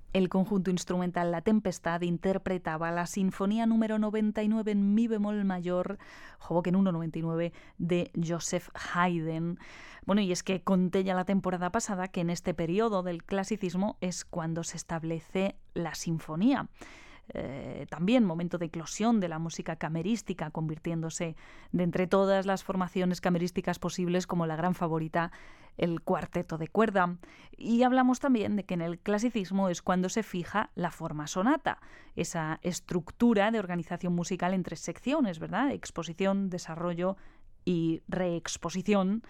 El conjunto instrumental La Tempestad interpretaba la Sinfonía número 99 en mi bemol mayor, Hoboken 199, de Joseph Haydn. Bueno, y es que conté ya la temporada pasada que en este periodo del clasicismo es cuando se establece la sinfonía. También momento de eclosión de la música camerística, convirtiéndose de entre todas las formaciones camerísticas posibles como la gran favorita, el cuarteto de cuerda. Y hablamos también de que en el clasicismo es cuando se fija la forma sonata, esa estructura de organización musical en 3 secciones, ¿verdad? Exposición, desarrollo y reexposición.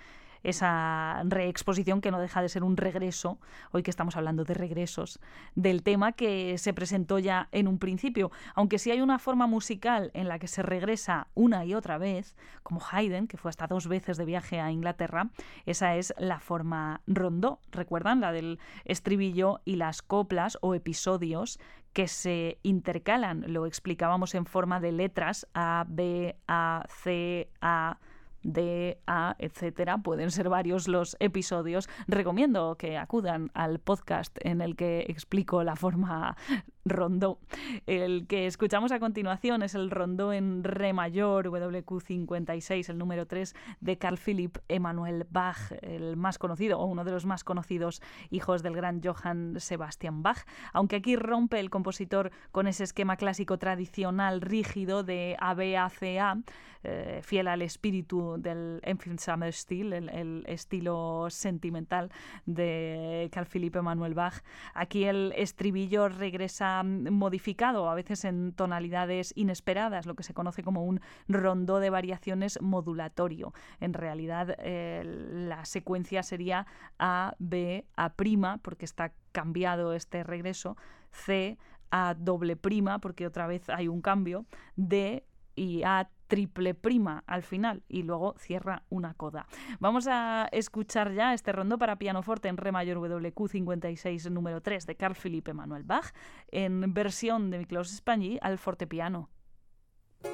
Esa reexposición que no deja de ser un regreso, hoy que estamos hablando de regresos, del tema que se presentó ya en un principio. Aunque sí hay una forma musical en la que se regresa una y otra vez, como Haydn, que fue hasta 2 veces de viaje a Inglaterra, esa es la forma rondó, ¿recuerdan? La del estribillo y las coplas o episodios que se intercalan. Lo explicábamos en forma de letras A, B, A, C, A, D, A, etcétera. Pueden ser varios los episodios. Recomiendo que acudan al podcast en el que explico la forma rondó. El que escuchamos a continuación es el rondó en re mayor, WQ56, el número 3 de Carl Philipp Emanuel Bach, el más conocido o uno de los más conocidos hijos del gran Johann Sebastian Bach. Aunque aquí rompe el compositor con ese esquema clásico tradicional rígido de A-B-A-C-A, fiel al espíritu del Empfindsamer Stil, el estilo sentimental de Carl Philipp Emanuel Bach. Aquí el estribillo regresa modificado, a veces en tonalidades inesperadas, lo que se conoce como un rondó de variaciones modulatorio. En realidad, la secuencia sería A, B, A', porque está cambiado este regreso, C, A doble prima, porque otra vez hay un cambio, D y A triple prima al final, y luego cierra una coda. Vamos a escuchar ya este rondó para pianoforte en re mayor WQ56 número 3 de Carl Philipp Emanuel Bach en versión de Miklós Spani al fortepiano.